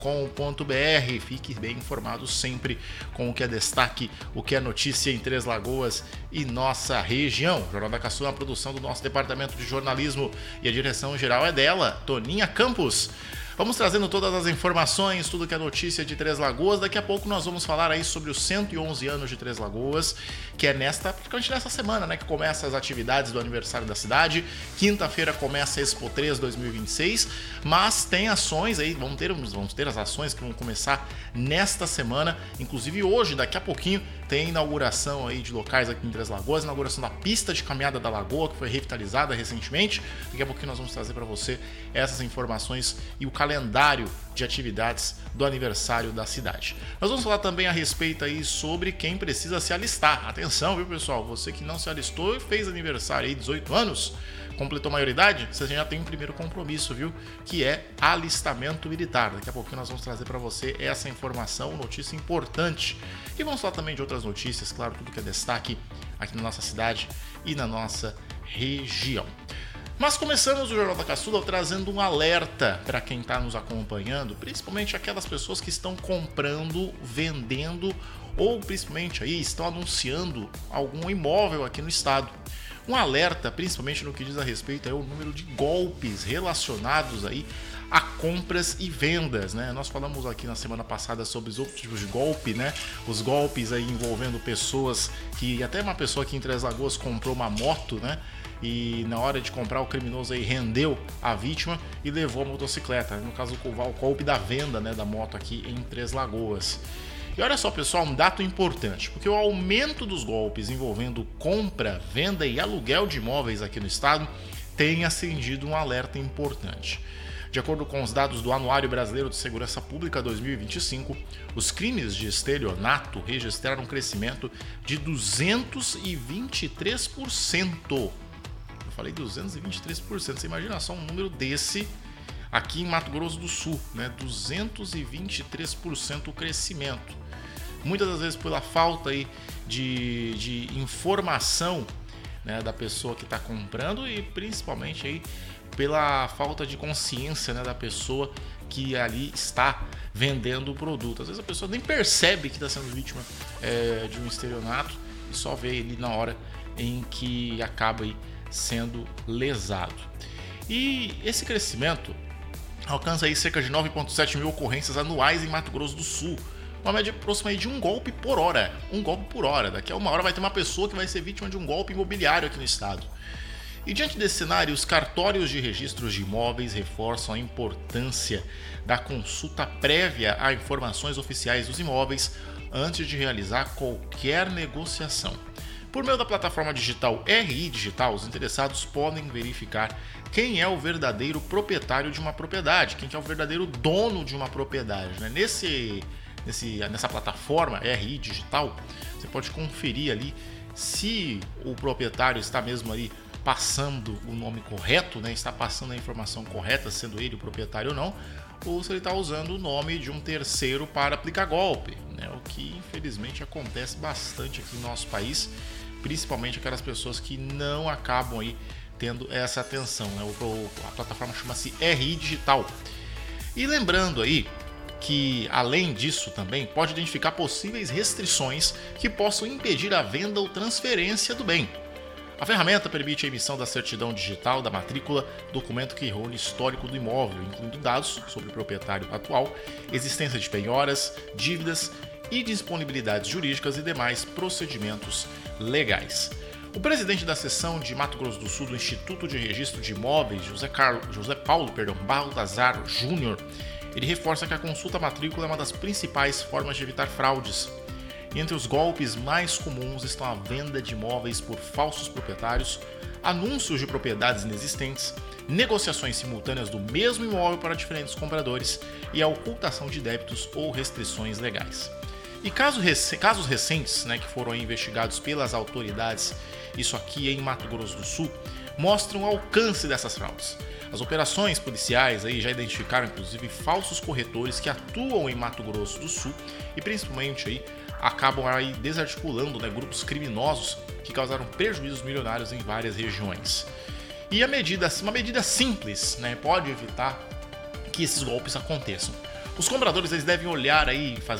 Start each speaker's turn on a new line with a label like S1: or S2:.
S1: Fique bem informado sempre com o que é destaque, o que é notícia em Três Lagoas e nossa região. O Jornal da Caçula é uma produção do nosso departamento de jornalismo e a direção geral é dela, Toninha Campos. Vamos trazendo todas as informações, tudo que é notícia de Três Lagoas. Daqui a pouco nós vamos falar aí sobre os 111 anos de Três Lagoas, que é praticamente nessa semana, né, que começa as atividades do aniversário da cidade. Quinta-feira começa a Expo 3 2026, mas tem ações aí, vamos ter as ações que vão começar nesta semana. Inclusive hoje, daqui a pouquinho, tem inauguração aí de locais aqui em Três Lagoas, inauguração da pista de caminhada da Lagoa, que foi revitalizada recentemente. Daqui a pouquinho nós vamos trazer para você essas informações e o calendário de atividades do aniversário da cidade. Nós vamos falar também a respeito aí sobre quem precisa se alistar. Atenção, viu, pessoal? Você que não se alistou e fez aniversário aí, 18 anos, completou a maioridade, você já tem um primeiro compromisso, viu? Que é alistamento militar. Daqui a pouquinho nós vamos trazer para você essa informação, notícia importante. E vamos falar também de outras notícias, claro, tudo que é destaque aqui na nossa cidade e na nossa região. Mas começamos o Jornal da Caçula trazendo um alerta para quem está nos acompanhando, principalmente aquelas pessoas que estão comprando, vendendo ou principalmente aí estão anunciando algum imóvel aqui no estado. Um alerta, principalmente no que diz a respeito ao número de golpes relacionados aí a compras e vendas, né? Nós falamos aqui na semana passada sobre os outros tipos de golpe, né? Os golpes aí envolvendo pessoas que até uma pessoa aqui em Três Lagoas comprou uma moto, né? E na hora de comprar, o criminoso aí rendeu a vítima e levou a motocicleta. No caso, o golpe da venda, né, da moto aqui em Três Lagoas. E olha só, pessoal, um dado importante, porque o aumento dos golpes envolvendo compra, venda e aluguel de imóveis aqui no estado tem acendido um alerta importante. De acordo com os dados do Anuário Brasileiro de Segurança Pública 2025, os crimes de estelionato registraram um crescimento de 223%. Eu falei 223%, você imagina só um número desse aqui em Mato Grosso do Sul, né? 223% o crescimento. Muitas das vezes pela falta aí de informação, né, da pessoa que está comprando e principalmente aí pela falta de consciência, né, da pessoa que ali está vendendo o produto. Às vezes a pessoa nem percebe que está sendo vítima de um estelionato e só vê ele na hora em que acaba aí sendo lesado. E esse crescimento alcança aí cerca de 9,7 mil ocorrências anuais em Mato Grosso do Sul, uma média próxima aí de um golpe por hora. Daqui a uma hora vai ter uma pessoa que vai ser vítima de um golpe imobiliário aqui no estado. E diante desse cenário, os cartórios de registros de imóveis reforçam a importância da consulta prévia a informações oficiais dos imóveis antes de realizar qualquer negociação. Por meio da plataforma digital RI Digital, os interessados podem verificar quem é o verdadeiro proprietário de uma propriedade, quem é o verdadeiro dono de uma propriedade, né? Nessa plataforma RI Digital, você pode conferir ali se o proprietário está mesmo ali passando o nome correto, né? Está passando a informação correta, sendo ele o proprietário ou não, ou se ele está usando o nome de um terceiro para aplicar golpe, né? O que infelizmente acontece bastante aqui no nosso país, principalmente aquelas pessoas que não acabam aí tendo essa atenção, né? A plataforma chama-se RI Digital. E lembrando aí que, além disso, também pode identificar possíveis restrições que possam impedir a venda ou transferência do bem. A ferramenta permite a emissão da certidão digital da matrícula, documento que reúne histórico do imóvel, incluindo dados sobre o proprietário atual, existência de penhoras, dívidas e disponibilidades jurídicas e demais procedimentos legais. O presidente da seção de Mato Grosso do Sul do Instituto de Registro de Imóveis, José Paulo Baltazar Júnior, ele reforça que a consulta à matrícula é uma das principais formas de evitar fraudes. E entre os golpes mais comuns estão a venda de imóveis por falsos proprietários, anúncios de propriedades inexistentes, negociações simultâneas do mesmo imóvel para diferentes compradores e a ocultação de débitos ou restrições legais. E casos recentes, né, que foram investigados pelas autoridades, isso aqui em Mato Grosso do Sul, mostram o alcance dessas fraudes. As operações policiais aí já identificaram inclusive falsos corretores que atuam em Mato Grosso do Sul e principalmente aí acabam aí desarticulando, né, grupos criminosos que causaram prejuízos milionários em várias regiões. E uma medida simples, né, pode evitar que esses golpes aconteçam. Os compradores eles devem olhar aí,